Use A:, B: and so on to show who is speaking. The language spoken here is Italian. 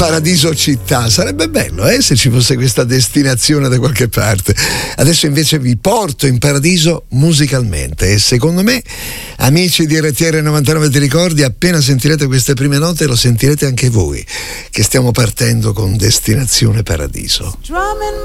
A: Paradiso città. Sarebbe bello se ci fosse questa destinazione da qualche parte. Adesso invece vi porto in paradiso musicalmente, e secondo me, amici di RTR 99 Ti Ricordi, appena sentirete queste prime note lo sentirete anche voi, che stiamo partendo con Destinazione Paradiso.